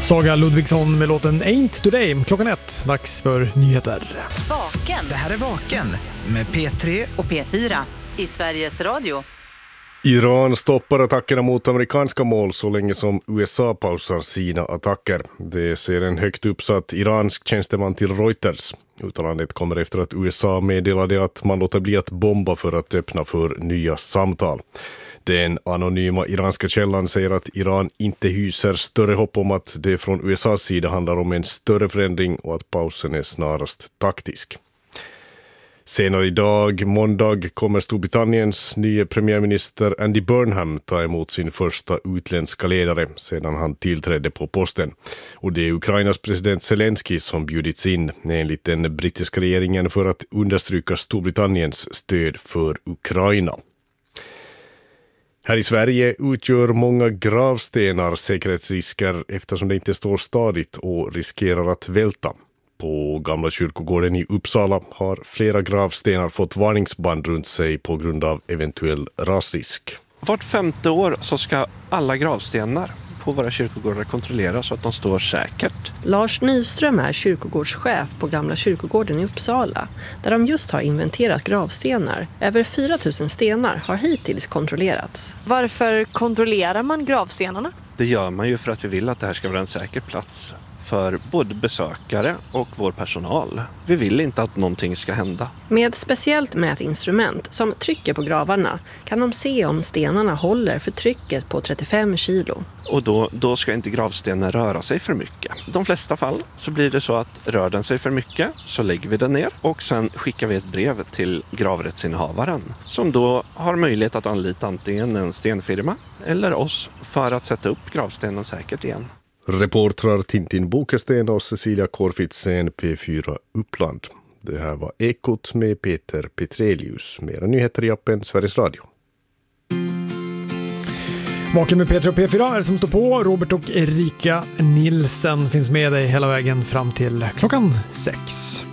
Saga Ludvigsson med låten Ain't Today. Klockan 1, dags för nyheter. Vaken. Det här är Vaken med P3 och P4 i Sveriges Radio. Iran stoppar attackerna mot amerikanska mål så länge som USA pausar sina attacker. Det ser en högt uppsatt iransk tjänsteman till Reuters. Uttalandet kommer efter att USA meddelade att man låter bli att bomba för att öppna för nya samtal. Den anonyma iranska källan säger att Iran inte hyser större hopp om att det från USAs sida handlar om en större förändring och att pausen är snarast taktisk. Senare idag, måndag, kommer Storbritanniens nya premiärminister Andy Burnham ta emot sin första utländska ledare sedan han tillträdde på posten. Och det är Ukrainas president Zelensky som bjudits in enligt den brittiska regeringen för att understryka Storbritanniens stöd för Ukraina. Här i Sverige utgör många gravstenar säkerhetsrisker eftersom det inte står stadigt och riskerar att välta. På Gamla kyrkogården i Uppsala har flera gravstenar fått varningsband runt sig på grund av eventuell rasrisk. Vart 5:e år så ska alla gravstenar på våra kyrkogårdar kontrolleras så att de står säkert. Lars Nyström är kyrkogårdschef på Gamla kyrkogården i Uppsala, där de just har inventerat gravstenar. Över 4 000 stenar har hittills kontrollerats. Varför kontrollerar man gravstenarna? Det gör man ju för att vi vill att det här ska vara en säker plats för både besökare och vår personal. Vi vill inte att någonting ska hända. Med speciellt mätinstrument som trycker på gravarna kan de se om stenarna håller för trycket på 35 kilo. Och då ska inte gravstenen röra sig för mycket. I de flesta fall så blir det så att rör den sig för mycket så lägger vi den ner och sen skickar vi ett brev till gravrättsinnehavaren som då har möjlighet att anlita antingen en stenfirma eller oss för att sätta upp gravstenen säkert igen. Reportrar Tintin Bokesten och Cecilia Korfitsen, P4 Uppland. Det här var Ekot med Peter Petrelius. Mera nyheter i appen Sveriges Radio. Vaken med Peter och P4 är det som står på. Robert och Erika Nilsen finns med dig hela vägen fram till klockan 6.